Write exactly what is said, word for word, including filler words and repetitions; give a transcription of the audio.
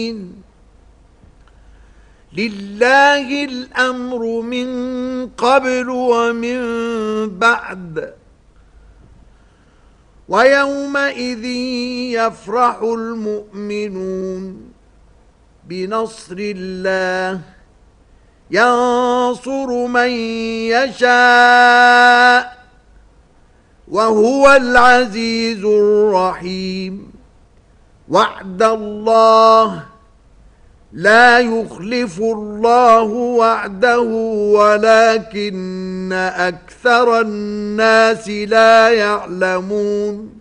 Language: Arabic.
لله الأمر من قبل ومن بعد ويومئذ يفرح المؤمنون بنصر الله ينصر من يشاء وهو العزيز الرحيم وعد الله لا يخلف الله وعده ولكن أكثر الناس لا يعلمون